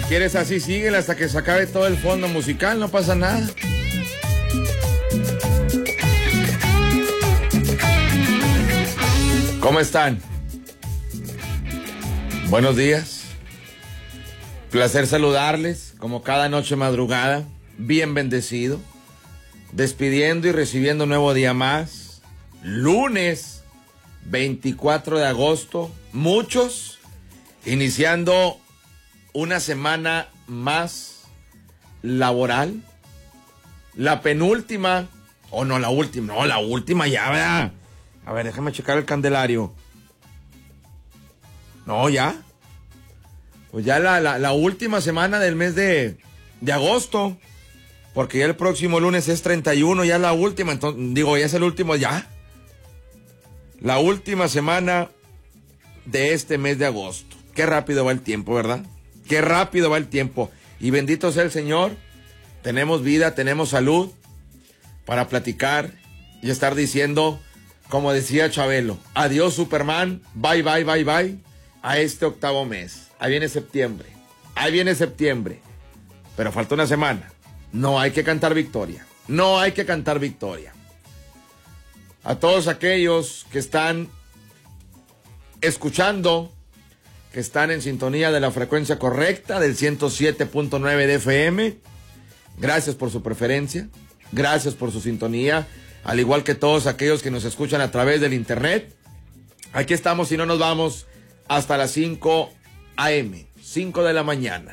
quieres así, síguele hasta que se acabe todo el fondo musical, no pasa nada. ¿Cómo están? Buenos días. Placer saludarles, como cada noche madrugada, bien bendecido, despidiendo y recibiendo un nuevo día más. Lunes 24 de agosto, muchos iniciando una semana más laboral. La penúltima, o no, la última ya, ¿verdad? A ver, déjame checar el candelario. No, ya. Pues ya la última semana del mes de agosto. Porque ya el próximo lunes es 31, ya es la última. Entonces, digo, ya es el último, ya. La última semana de este mes de agosto. Qué rápido va el tiempo, ¿verdad? Qué rápido va el tiempo. Y bendito sea el Señor. Tenemos vida, tenemos salud para platicar y estar diciendo, como decía Chabelo, adiós Superman, bye, bye, bye, bye, a este octavo mes. Ahí viene septiembre. Pero falta una semana. No hay que cantar victoria. No hay que cantar victoria. A todos aquellos que están escuchando, que están en sintonía de la frecuencia correcta del 107.9 de FM, gracias por su preferencia, gracias por su sintonía, al igual que todos aquellos que nos escuchan a través del internet. Aquí estamos y no nos vamos hasta las 5 a.m., 5 de la mañana.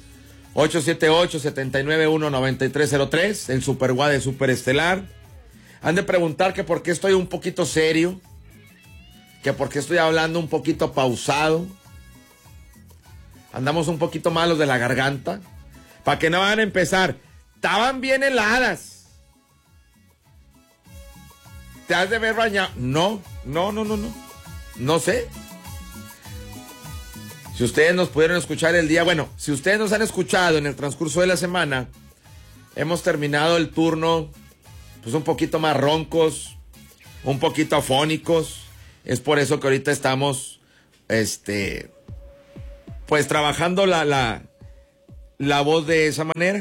878-791-9303, el Super Guade Super Estelar. Han de preguntar que por qué estoy un poquito serio, que por qué estoy hablando un poquito pausado. Andamos un poquito malos de la garganta, para que no van a empezar. Estaban bien heladas. ¿Te has de ver bañado? No. No sé. Si ustedes nos pudieron escuchar el día, bueno, si ustedes nos han escuchado en el transcurso de la semana, hemos terminado el turno, pues un poquito más roncos, un poquito afónicos. Es por eso que ahorita estamos, pues trabajando la voz de esa manera.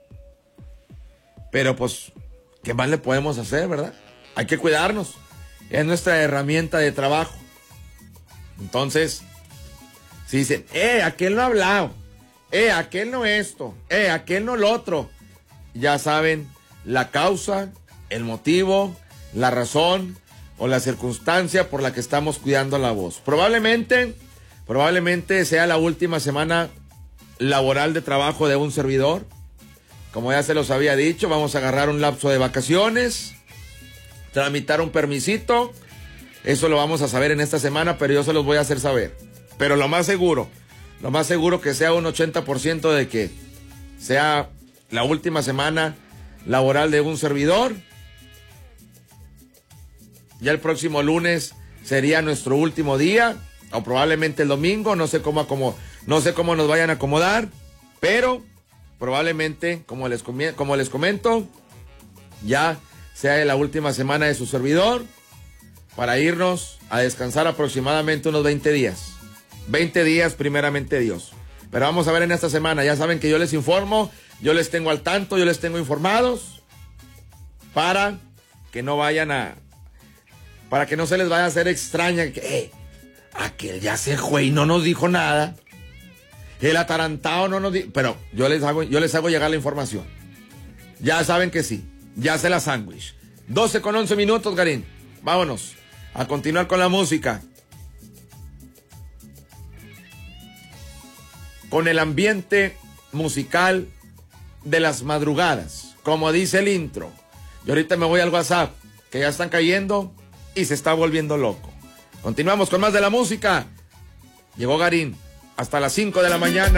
Pero pues, ¿qué más le podemos hacer, verdad? Hay que cuidarnos. Es nuestra herramienta de trabajo. Entonces, si dicen, aquel no ha hablado, aquel no esto, aquel no lo otro, ya saben la causa, el motivo, la razón o la circunstancia por la que estamos cuidando la voz. Probablemente sea la última semana laboral de trabajo de un servidor. Como ya se los había dicho, vamos a agarrar un lapso de vacaciones, tramitar un permisito. Eso lo vamos a saber en esta semana, pero yo se los voy a hacer saber. Pero lo más seguro que sea un 80% de que sea la última semana laboral de un servidor. Ya el próximo lunes sería nuestro último día, o probablemente el domingo, no sé cómo nos vayan a acomodar, pero probablemente, como les comento, ya sea la última semana de su servidor, para irnos a descansar aproximadamente unos 20 días. 20 días, primeramente Dios. Pero vamos a ver en esta semana. Ya saben que yo les informo, yo les tengo al tanto, yo les tengo informados, para que no se les vaya a hacer extraña que aquel ya se fue y no nos dijo nada. El atarantado no nos dijo. Pero yo les hago llegar la información. Ya saben que sí. Ya se la sándwich. 12:11, Garín. Vámonos a continuar con la música. Con el ambiente musical de las madrugadas, como dice el intro. Yo ahorita me voy al WhatsApp, que ya están cayendo y se está volviendo loco. Continuamos con más de la música. Llegó Garín hasta las 5 de la mañana.